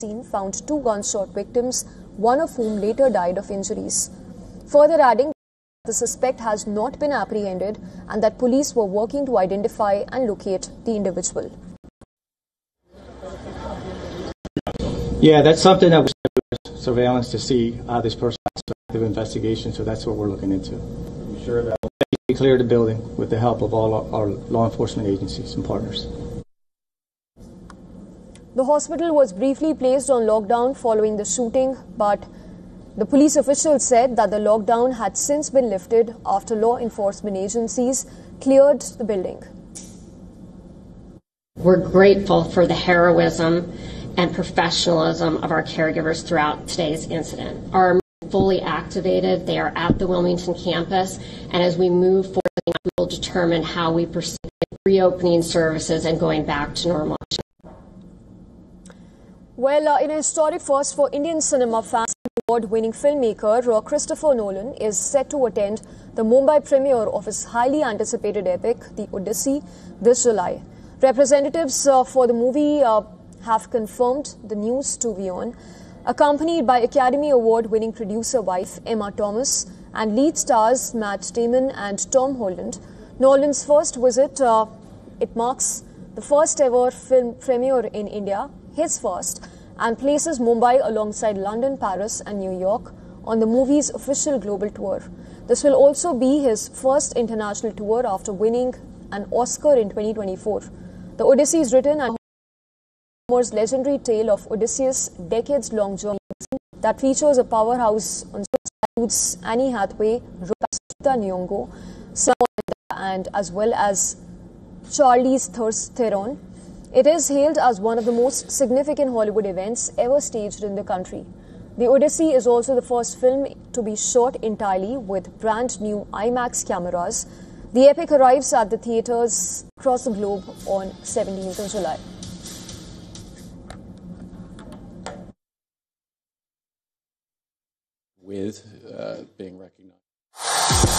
scene found 2 gunshot victims, one of whom later died of injuries. Further adding, the suspect has not been apprehended and that police were working to identify and locate the individual. Yeah, that's something that we do surveillance to see this person has active investigation, so that's what we're looking into. I'm sure that we clear the building with the help of all our law enforcement agencies and partners. The hospital was briefly placed on lockdown following the shooting, but the police officials said that the lockdown had since been lifted after law enforcement agencies cleared the building. We're grateful for the heroism and professionalism of our caregivers throughout today's incident. Our fully activated, they are at the Wilmington campus, and as we move forward, we will determine how we proceed with reopening services and going back to normal. Well, in a historic first for Indian cinema fans, award-winning filmmaker Christopher Nolan is set to attend the Mumbai premiere of his highly anticipated epic, The Odyssey, this July. Representatives for the movie have confirmed the news to WION, accompanied by Academy Award-winning producer-wife Emma Thomas and lead stars Matt Damon and Tom Holland. Nolan's first visit, it marks the first ever film premiere in India, his first, and places Mumbai alongside London, Paris and New York on the movie's official global tour. This will also be his first international tour after winning an Oscar in 2024. The Odyssey is written and Homer's legendary tale of Odysseus' decades-long journey that features a powerhouse on includes Annie Hathaway, Lupita Nyong'o, and as well as Charlize Theron. It is hailed as one of the most significant Hollywood events ever staged in the country. The Odyssey is also the first film to be shot entirely with brand new IMAX cameras. The epic arrives at the theatres across the globe on 17th of July. with being recognized.